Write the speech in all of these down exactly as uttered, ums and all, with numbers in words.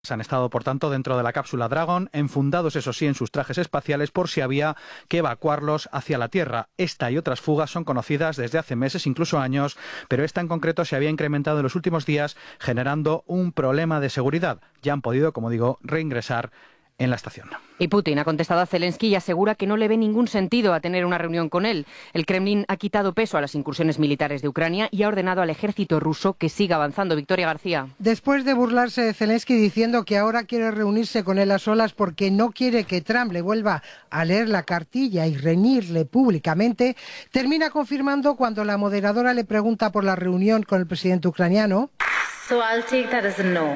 Han estado, por tanto, dentro de la cápsula Dragon, enfundados, eso sí, en sus trajes espaciales por si había que evacuarlos hacia la Tierra. Esta y otras fugas son conocidas desde hace meses, incluso años, pero esta en concreto se había incrementado en los últimos días, generando un problema de seguridad. Ya han podido, como digo, reingresar en la estación. Y Putin ha contestado a Zelensky y asegura que no le ve ningún sentido a tener una reunión con él. El Kremlin ha quitado peso a las incursiones militares de Ucrania y ha ordenado al ejército ruso que siga avanzando. Victoria García. Después de burlarse de Zelensky diciendo que ahora quiere reunirse con él a solas porque no quiere que Trump le vuelva a leer la cartilla y reñirle públicamente, termina confirmando cuando la moderadora le pregunta por la reunión con el presidente ucraniano. So I'll take that as a no.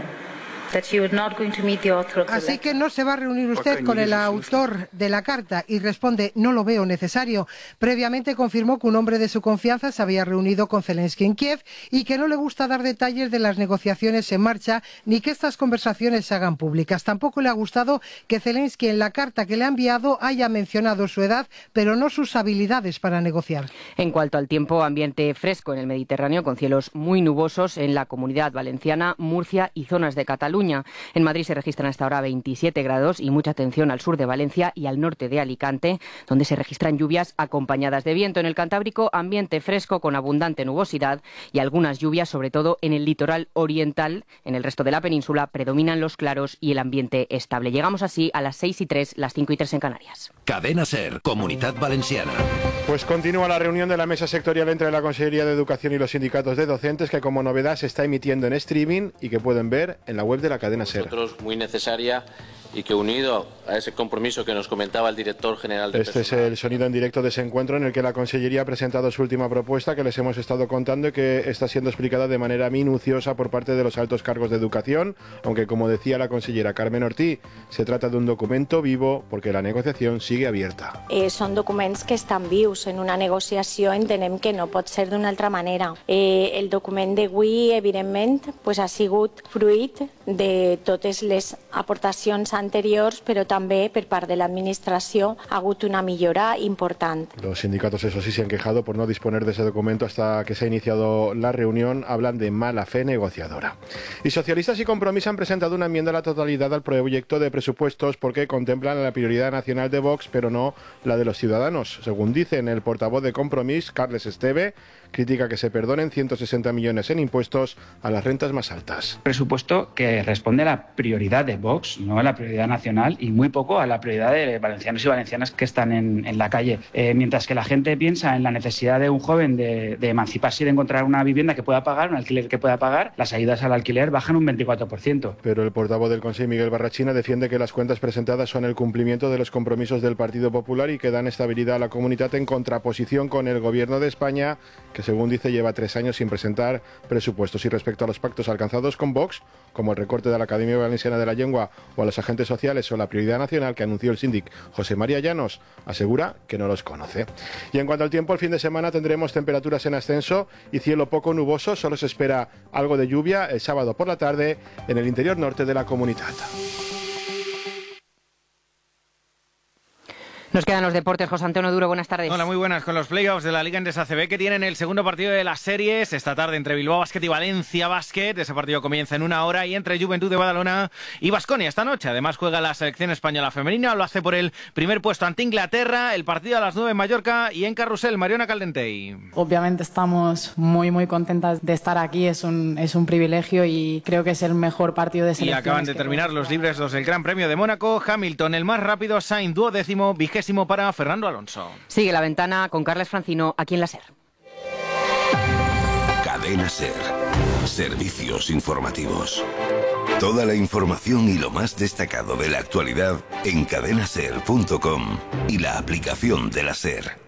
Así que no se va a reunir usted con el autor de la carta, y responde: no lo veo necesario. Previamente confirmó que un hombre de su confianza se había reunido con Zelensky en Kiev y que no le gusta dar detalles de las negociaciones en marcha ni que estas conversaciones se hagan públicas. Tampoco le ha gustado que Zelensky en la carta que le ha enviado haya mencionado su edad, pero no sus habilidades para negociar. En cuanto al tiempo, ambiente fresco en el Mediterráneo con cielos muy nubosos en la Comunidad Valenciana, Murcia y zonas de Cataluña. En Madrid se registran hasta ahora veintisiete grados y mucha atención al sur de Valencia y al norte de Alicante, donde se registran lluvias acompañadas de viento. En el Cantábrico, ambiente fresco con abundante nubosidad y algunas lluvias, sobre todo en el litoral oriental. En el resto de la península predominan los claros y el ambiente estable. Llegamos así a las seis y tres, las cinco y tres en Canarias. Cadena SER, Comunidad Valenciana. Pues continúa la reunión de la mesa sectorial entre la Consellería de Educación y los sindicatos de docentes, que como novedad se está emitiendo en streaming y que pueden ver en la web de la cadena SER. Nosotros muy necesaria y que unido a ese compromiso que nos comentaba el director general de Este personal. Es el sonido en directo de ese encuentro en el que la Consellería ha presentado su última propuesta, que les hemos estado contando y que está siendo explicada de manera minuciosa por parte de los altos cargos de educación, aunque como decía la consellera Carmen Ortí, se trata de un documento vivo porque la negociación sigue abierta. Eh, són documents que estan vius. En una negociació entenem que no pot ser d'una altra manera. Eh, el document d'avui, evidentment, pues, ha sigut fruit de totes les aportacions anteriors, però també per part de l'administració ha hagut una millora important. Los sindicatos, eso sí, se han quejado por no disponer de ese documento hasta que se ha iniciado la reunión. Hablan de mala fe negociadora. Y Socialistas y Compromís han presentado una enmienda a la totalidad al proyecto de presupuestos porque contemplan la prioridad nacional de Vox, pero no la de los ciudadanos. Según dicen el portavoz de Compromís, Carles Esteve, critica que se perdonen ciento sesenta millones en impuestos a las rentas más altas. Presupuesto que responde a la prioridad de Vox, no a la prioridad nacional, y muy poco a la prioridad de valencianos y valencianas que están en, en la calle. Eh, mientras que la gente piensa en la necesidad de un joven de, de emanciparse y de encontrar una vivienda que pueda pagar, un alquiler que pueda pagar, las ayudas al alquiler bajan un veinticuatro por ciento. Pero el portavoz del Consejo, Miguel Barrachina, defiende que las cuentas presentadas son el cumplimiento de los compromisos del Partido Popular y que dan estabilidad a la comunidad, en contraposición con el Gobierno de España, que según dice lleva tres años sin presentar presupuestos. Y respecto a los pactos alcanzados con Vox, como el recorte de la Academia Valenciana de la Lengua o a los agentes sociales o la prioridad nacional que anunció el síndic José María Llanos, asegura que no los conoce. Y en cuanto al tiempo, el fin de semana tendremos temperaturas en ascenso y cielo poco nuboso. Solo se espera algo de lluvia el sábado por la tarde en el interior norte de la comunidad. Nos quedan los deportes. José Antonio Duro, buenas tardes. Hola, muy buenas. Con los playoffs de la Liga Endesa C B, que tienen el segundo partido de las series esta tarde entre Bilbao Basket y Valencia Basket. Ese partido comienza en una hora. Y entre Juventud de Badalona y Baskonia esta noche. Además juega la selección española femenina. Lo hace por el primer puesto ante Inglaterra. El partido a las nueve en Mallorca y en Carrusel. Mariona Caldentey. Obviamente estamos muy muy contentas de estar aquí. Es un, es un privilegio y creo que es el mejor partido de selecciones. Y acaban de terminar los libres los del Gran Premio de Mónaco. Hamilton el más rápido, Sainz duodécimo, vigésimo para Fernando Alonso. Sigue la ventana con Carles Francino aquí en la SER. Cadena SER. Servicios informativos. Toda la información y lo más destacado de la actualidad en cadena ser punto com y la aplicación de la SER.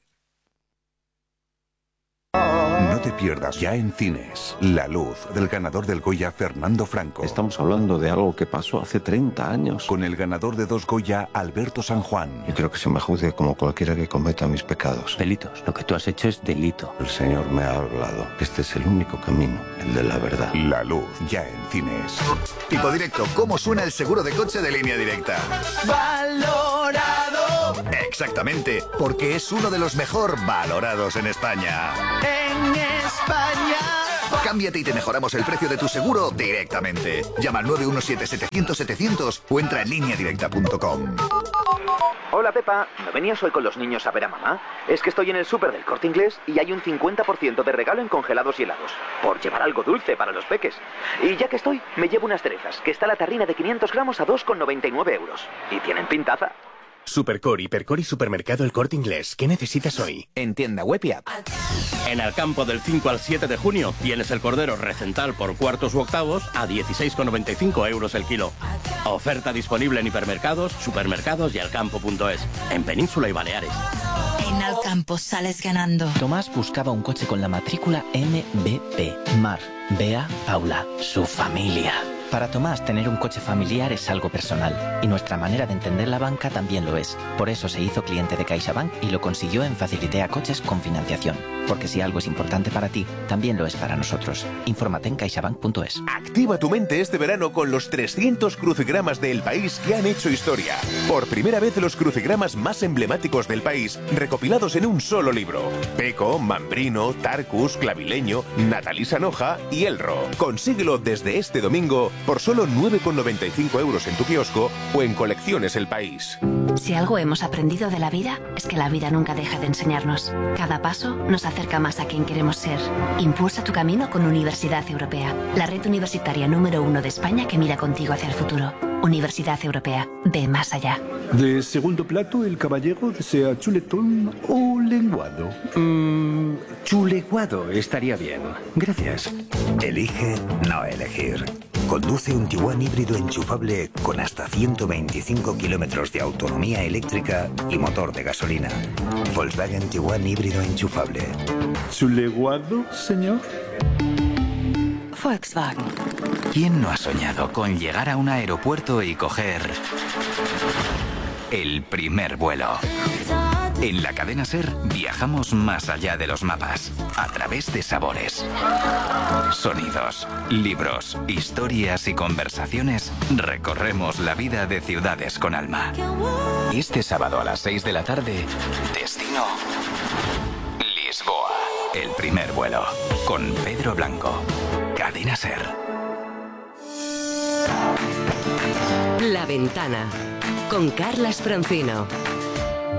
No te pierdas ya en cines La Luz, del ganador del Goya Fernando Franco. Estamos hablando de algo que pasó hace treinta años. Con el ganador de dos Goya, Alberto San Juan. Yo creo que se me juzgue como cualquiera que cometa mis pecados. Delitos. Lo que tú has hecho es delito. El Señor me ha hablado. Este es el único camino, el de la verdad. La Luz, ya en cines. Tipo directo, ¿cómo suena el seguro de coche de Línea Directa? ¡Valorado! Exactamente, porque es uno de los mejor valorados en España. En España Cámbiate y te mejoramos el precio de tu seguro directamente. Llama al nueve uno siete, setecientos, setecientos o entra en línea directa punto com. Hola Pepa, ¿no venías hoy con los niños a ver a mamá? Es que estoy en el súper del Corte Inglés y hay un cincuenta por ciento de regalo en congelados y helados, por llevar algo dulce para los peques. Y ya que estoy, me llevo unas cerezas, que está la tarrina de quinientos gramos a dos con noventa y nueve euros. Y tienen pintaza. Supercore, Hipercor y Supermercado El Corte Inglés. ¿Qué necesitas hoy? En tienda web y app. En Alcampo del cinco al siete de junio tienes el cordero recental por cuartos u octavos a dieciséis con noventa y cinco euros el kilo. Oferta disponible en hipermercados, supermercados y alcampo punto es. En Península y Baleares. En Alcampo sales ganando. Tomás buscaba un coche con la matrícula M B P. Mar, Bea, Paula, su familia. Para Tomás, tener un coche familiar es algo personal, y nuestra manera de entender la banca también lo es. Por eso se hizo cliente de CaixaBank y lo consiguió en Facilitea Coches con financiación. Porque si algo es importante para ti, también lo es para nosotros. Infórmate en caixabank punto es. Activa tu mente este verano con los trescientos crucigramas del país que han hecho historia. Por primera vez los crucigramas más emblemáticos del país, recopilados en un solo libro. Peco, Mambrino, Tarcus, Clavileño, Natalí Sanoja y Elro. Consíguelo desde este domingo por solo nueve con noventa y cinco euros en tu kiosco o en Colecciones El País. Si algo hemos aprendido de la vida, es que la vida nunca deja de enseñarnos. Cada paso nos acerca más a quien queremos ser. Impulsa tu camino con Universidad Europea, la red universitaria número uno de España que mira contigo hacia el futuro. Universidad Europea, ve más allá. De segundo plato, el caballero desea chuletón o lenguado. Mmm, chuleguado estaría bien. Gracias. Elige no elegir. Conduce un Tiguan híbrido enchufable con hasta ciento veinticinco kilómetros de autonomía eléctrica y motor de gasolina. Volkswagen Tiguan híbrido enchufable. ¿Chuleguado, señor? Volkswagen. ¿Quién no ha soñado con llegar a un aeropuerto y coger el primer vuelo? En la cadena SER viajamos más allá de los mapas, a través de sabores, sonidos, libros, historias y conversaciones. Recorremos la vida de ciudades con alma. Este sábado a las seis de la tarde, destino Lisboa. El primer vuelo, con Pedro Blanco. Cadena SER. La Ventana, con Carlas Francino.